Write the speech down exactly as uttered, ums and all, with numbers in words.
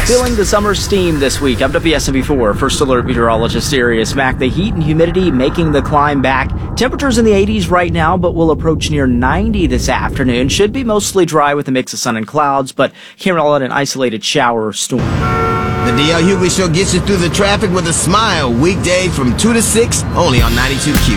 Feeling the summer steam this week. I'm W S M V four First Alert Meteorologist Darius Mack. The heat and humidity making the climb back. Temperatures in the eighties right now, but will approach near ninety this afternoon. Should be mostly dry with a mix of sun and clouds, but can't rule out an isolated shower or storm. The D L Hughley Show gets you through the traffic with a smile. Weekday from two to six, only on ninety-two Q.